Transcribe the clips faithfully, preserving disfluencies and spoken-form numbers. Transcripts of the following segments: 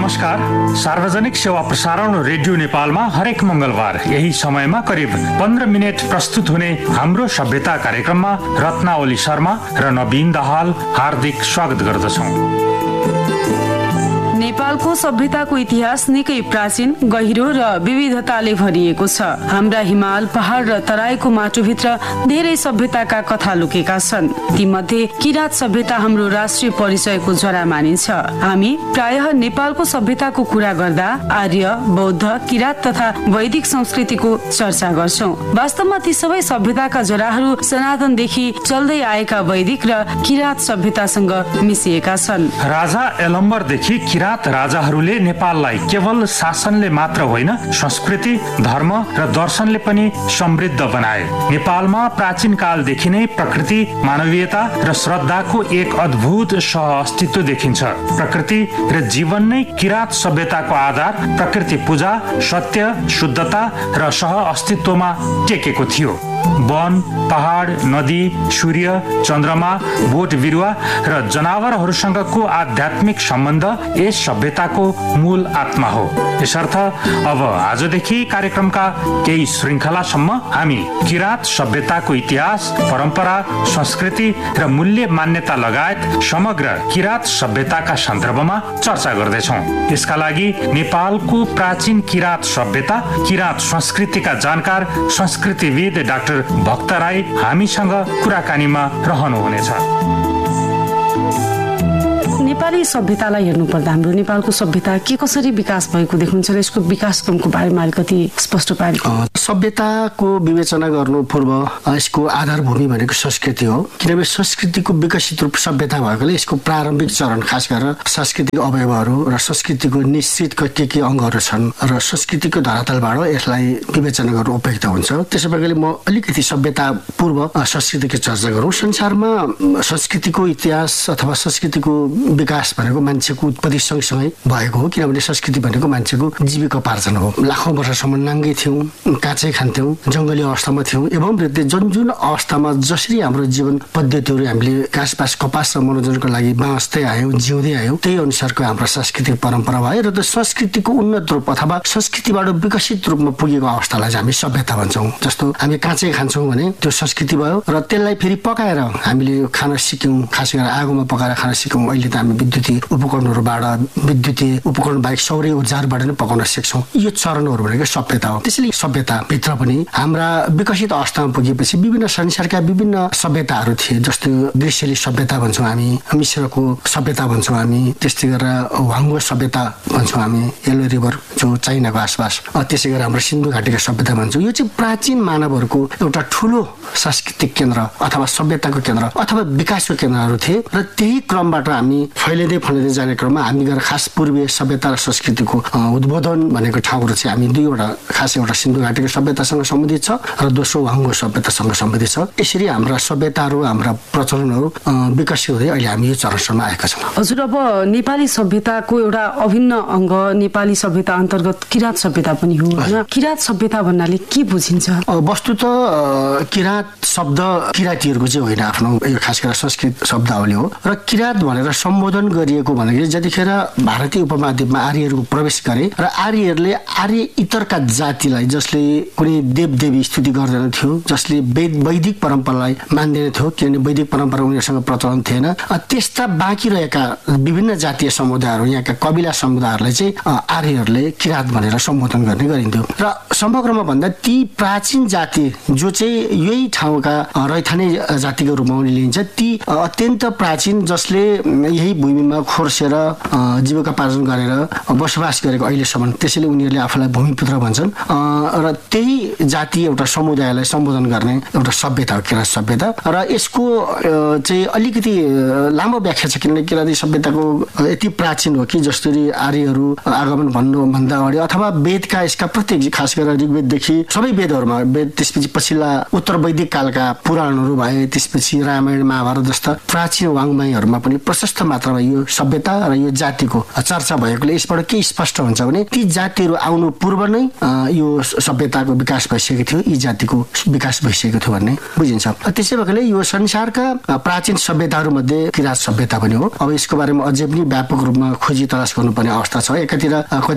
नमस्कार। सार्वजनिक सेवा प्रसारण रेडियो नेपालमा हरेक मंगलबार यही समयमा करिब पन्ध्र मिनट प्रस्तुत हुने हाम्रो सभ्यता कार्यक्रममा रत्नावली शर्मा र नवीन दाहाल हार्दिक स्वागत गर्दछौँ। नेपालको सभ्यताको इतिहास निकै प्राचीन, गहिरो र विविधताले भरिएको छ। हाम्रा हिमाल, पहाड र तराईको माटोभित्र धेरै सभ्यताका कथा लुकेका छन्। तीमध्ये किराँत सभ्यता हाम्रो राष्ट्रिय परिचयको जरा मानिन्छ। हामी प्रायः नेपालको सभ्यताको कुरा गर्दा आर्य, बौद्ध, किराँत तथा वैदिक संस्कृतिको चर्चा गर्छौं। वास्तवमा ती सबै सभ्यताका जराहरू सनातनदेखि चल्दै आएका वैदिक र किराँत सभ्यतासँग मिसिएका छन्। राजा एलम्बरदेखि किराँत राजाहरूले नेपाललाई केवल शासनले मात्र होइन, संस्कृति, धर्म र दर्शनले पनि समृद्ध बनाए। नेपालमा प्राचीन कालदेखि नै प्रकृति, मानवीयता र श्रद्धाको एक अद्भुत सह अस्तित्व देखिन्छ। प्रकृति र जीवन नै किराँत सभ्यताको आधार, प्रकृति पूजा, सत्य, शुद्धता र सह अस्तित्वमा टेकेको थियो। वन, पहाड, नदी, सूर्य, चन्द्रमा, बोट बिरुवा र जनावरहरूसँगको आध्यात्मिक सम्बन्ध यस सभ्यताको मूल आत्मा हो। यसर्थ अब आजदेखि कार्यक्रमका केही श्रृङ्खलासम्म हामी किराँत सभ्यताको इतिहास, परम्परा, संस्कृति र मूल्य मान्यता लगायत समग्र किराँत सभ्यताका सन्दर्भमा चर्चा गर्दैछौँ। यसका लागि नेपालको प्राचीन किराँत सभ्यता, किराँत संस्कृतिका जानकार संस्कृतिविद डाक्टर भक्त राई हामीसँग कुराकानीमा रहनुहुनेछ। नेपाली सभ्यतालाई हेर्नु पर्दा हाम्रो नेपालको सभ्यता के कसरी विकास भएको देखिन्छ र यसको विकास क्रमको बारेमा अलिकति स्पष्ट पारे। सभ्यताको विवेचना गर्नु पूर्व यसको आधारभूमि भनेको संस्कृति हो, किनभने संस्कृतिको विकसित रूप सभ्यता भएकोले यसको प्रारम्भिक चरण खास गरेर सांस्कृतिक अवयवहरू र संस्कृतिको निश्चित के के अङ्गहरू छन् र संस्कृतिको धरातलबाट यसलाई विवेचना गर्नु उपयुक्त हुन्छ। त्यसो भएकोले म अलिकति सभ्यता पूर्व संस्कृतिको चर्चा गरौँ। संसारमा संस्कृतिको इतिहास अथवा संस्कृतिको विकास भनेको मान्छेको उत्पत्ति सँगसँगै भएको हो, किनभने संस्कृति भनेको मान्छेको जीविकोपार्जन हो। लाखौं वर्षसम्म नाङ्गे थियौँ, काँचै खान्थ्यौँ, जङ्गली अवस्थामा थियौँ एवं जुन जुन अवस्थामा जसरी हाम्रो जीवन पद्धतिहरू हामीले घाँसपास, कपास र मनोरञ्जनको लागि बाँच्दै आयौँ, जिउँदै आयौँ, त्यही अनुसारको हाम्रो सांस्कृतिक परम्परा भयो र त्यो संस्कृतिको उन्नत रूप अथवा संस्कृतिबाट विकसित रूपमा पुगेको अवस्थालाई चाहिँ हामी सभ्यता भन्छौँ। जस्तो हामी काँचै खान्छौँ भने त्यो संस्कृति भयो र त्यसलाई फेरि पकाएर हामीले खान सिक्यौँ, खास गरेर आगोमा पकाएर खान सिक्यौँ। अहिले त हामी विद्युतीय उपकरणहरूबाट, विद्युतीय उपकरण बाहेक सौर्य ऊर्जाबाट नै पकाउन सक्छौँ। यो चरणहरू भनेको सभ्यता हो। त्यसैले सभ्यता भित्र पनि हाम्रा विकसित अवस्थामा पुगेपछि विभिन्न संसारका विभिन्न सभ्यताहरू थिए। जस्तो ग्रिसेली सभ्यता भन्छौँ हामी, मिश्रको सभ्यता भन्छौँ हामी, त्यस्तै गरेर वाङ्गो सभ्यता भन्छौँ हामी, येलो रिभर जो चाइनाको आसपास, त्यसै गरेर हाम्रो सिन्धु घाटीको सभ्यता भन्छौँ। यो चाहिँ प्राचीन मानवहरूको एउटा ठुलो सांस्कृतिक केन्द्र अथवा सभ्यताको केन्द्र अथवा विकासको केन्द्रहरू थिए र त्यही क्रमबाट हामी फैलिँदै फैलिँदै जाने क्रममा हामी गएर खास पूर्वीय सभ्यता र संस्कृतिको उद्बोधन भनेको ठाउँहरू चाहिँ हामी दुईवटा, खास एउटा सिन्धु घाटीको सभ्यतासँग सम्बन्धित छ र दोस्रो वाङ्गो सभ्यतासँग सम्बन्धित छ। यसरी हाम्रा सभ्यताहरू, हाम्रा प्रचलनहरू विकसित हुँदै अहिले हामी यो चरणसम्म आएका छौँ। हजुर, अब नेपाली सभ्यताको एउटा अभिन्न अङ्ग नेपाली सभ्यता अन्तर्गत किराँत सभ्यता पनि हो होइन? किराँत सभ्यता भन्नाले के बुझिन्छ? वस्तुत किराँत शब्द किराँतीहरूको चाहिँ होइन, आफ्नो यो खास गरेर संस्कृत शब्दावली हो र किराँत भनेर सम्बोधन गरिएको भनेको जतिखेर भारतीय उपमहाद्वीपमा आर्यहरूको प्रवेश गरे र आर्यहरूले आर्य इतरका जातिलाई, जसले कुनै देवदेवी स्तुति गर्दैन थियो, जसले वेद वैदिक परम्परालाई मान्दैन थियो, किनभने वैदिक परम्परा उनीहरूसँग प्रचलन थिएन, त्यस्ता बाँकी रहेका विभिन्न जातीय समुदायहरू, यहाँका कबिला समुदायहरूलाई चाहिँ आर्यहरूले किराँत भनेर सम्बोधन गर्ने गरिन्थ्यो। र समग्रमा भन्दा ती प्राचीन जाति जो चाहिँ यही ठाउँका रैथाने जातिको रूपमा लिइन्छ, ती अत्यन्त प्राचीन, जसले यही भूमिमा खोर्सेर जीविकोपार्जन गरेर बसोबास गरेको अहिलेसम्म, त्यसैले उनीहरूले आफूलाई भूमिपुत्र भन्छन् र त्यही जाति एउटा समुदायलाई सम्बोधन गर्ने एउटा सभ्यता हो किराँत सभ्यता। र यसको चाहिँ अलिकति लामो व्याख्या छ, किनभने किराँती सभ्यताको यति प्राचीन हो कि जसरी आर्यहरू आगमन भन्नुभन्दा अगाडि अथवा वेदका यसका प्रत्येक, खास गरेर ऋग्वेददेखि सबै वेदहरूमा, वेद त्यसपछि पछिल्ला उत्तर वैदिक कालका पुराणहरू भए, त्यसपछि रामायण महाभारत जस्ता प्राचीन वाङ्मयहरूमा पनि प्रशस्त मात्रामा यो सभ्यता र यो जातिको चर्चा भएकोले यसबाट के स्पष्ट हुन्छ भने ती जातिहरू आउनु पूर्व नै यो सभ्यता सभ्यताको विकास भइसकेको थियो, यी जातिको विकास भइसकेको थियो भन्ने बुझिन्छ। त्यसै भएकाले यो संसारका प्राचीन सभ्यताहरू मध्ये किराँत सभ्यता पनि हो। अब यसको बारेमा अझै पनि व्यापक रूपमा खोजी तलास गर्नुपर्ने अवस्था छ। एकातिर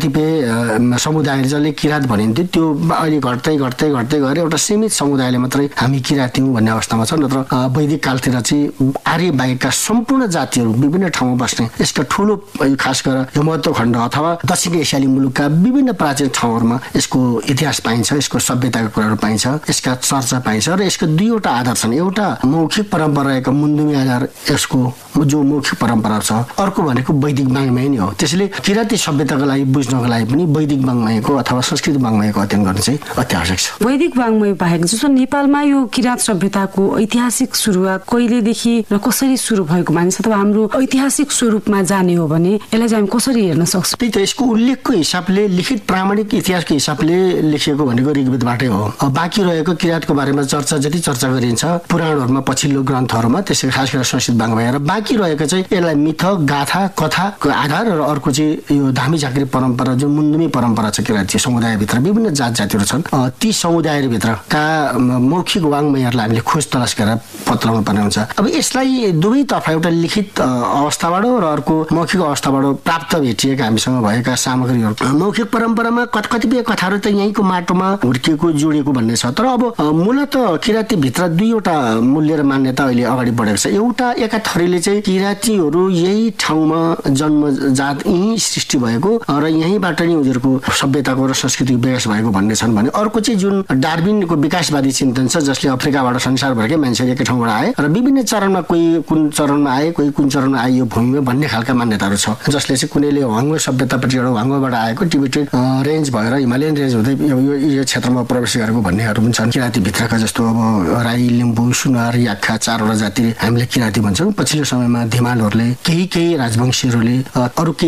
कतिपय समुदाय जसले किराँत भनिन्थ्यो त्यो अहिले घट्दै घट्दै घट्दै गएर एउटा सीमित समुदायले मात्रै हामी किराँती हौँ भन्ने अवस्थामा छ। नत्र वैदिक कालतिर चाहिँ आर्य बाहेकका सम्पूर्ण जातिहरू विभिन्न ठाउँमा बस्ने यसका ठुलो खास गरेर हिमवत्व खण्ड अथवा दक्षिण एसियाली मुलुकका विभिन्न प्राचीन ठाउँहरूमा यसको इतिहास पाइन्छ, यसको सभ्यताको कुराहरू पाइन्छ, यसका चर्चा पाइन्छ र यसको दुईवटा आधार छन्। एउटा मौखिक परम्परा रहेको मुन्दुमी आधार यसको जो मौखिक परम्परा छ, अर्को भनेको वैदिक वाङ्मय नै हो। त्यसैले किराँती सभ्यताको लागि बुझ्नको लागि पनि वैदिक वाङ्मयको अथवा संस्कृत वाङ्मयको अध्ययन गर्नु चाहिँ अत्यावश्यक छ। वैदिक वाङ्मय बाहेक जस्तो नेपालमा यो किराँत सभ्यताको ऐतिहासिक सुरुवात कहिलेदेखि र कसरी सुरु भएको मानिस अथवा हाम्रो ऐतिहासिक स्वरूपमा जाने हो भने यसलाई चाहिँ हामी कसरी हेर्न सक्छौँ? त्यही त यसको उल्लेखको हिसाबले लिखित प्रामाणिक इतिहासको हिसाबले लेखिएको भनेको ऋग्वेदबाटै हो। बाँकी रहेको किराँतको बारेमा चर्चा जति चर्चा गरिन्छ पुराणहरूमा पछिल्लो ग्रन्थहरूमा, त्यसै खास गरेर संस्कृत वाङ्मय र बाँकी रहेको चाहिँ यसलाई मिथ गाथा कथाको आधार र अर्को चाहिँ यो धामी झाँक्री परम्परा जुन मुन्दुमी परम्परा छ किराँती समुदायभित्र विभिन्न जात जातिहरू छन्, ती समुदायभित्रका मौखिक वाङ्मयहरूलाई हामीले खोज तलास गरेर पत्लाउनु पर्ने हुन्छ। अब यसलाई दुवैतर्फ एउटा लिखित अवस्थाबाट र अर्को मौखिक अवस्थाबाट प्राप्त भेटिएका हामीसँग भएका सामग्रीहरू, मौखिक परम्परामा कतिपय कथाहरू त यहीँको माटोमा हुर्किएको जोडिएको भन्ने छ। तर अब मूलत किराँतीभित्र दुईवटा मूल्य र मान्यता अहिले अगाडि बढेको छ। एउटा एका थरीले चाहिँ किराँतीहरू यही ठाउँमा जन्मजात यहीँ सृष्टि भएको र यहीँबाट नै उनीहरूको सभ्यताको र सांस्कृतिक विकास भएको भन्ने छन् भने अर्को चाहिँ जुन डार्विनको विकासवादी चिन्तन छ जसले अफ्रिकाबाट संसारभरकै मान्छेहरू एकै ठाउँबाट आए र विभिन्न चरणमा कोही कुन चरणमा आए कोही कुन चरणमा आए यो भूमिमा भन्ने खालका मान्यताहरू छ, जसले चाहिँ कुनैले हाङ्गो सभ्यतापट्टिबाट हाङ्गोबाट आएको टिबेटेड रेन्ज भएर हिमालयन रेन्ज हुँदै यो क्षेत्रमा प्रवेश गरेको भन्नेहरू पनि छन्। किराँतीभित्रका जस्तो अब राई, लिम्बू, सुनार, याक्खा चारवटा जाति हामीले किराँती भन्छौँ। पछिल्लो समयमा धिमालहरूले केही केही राजवंशीहरूले अरू केही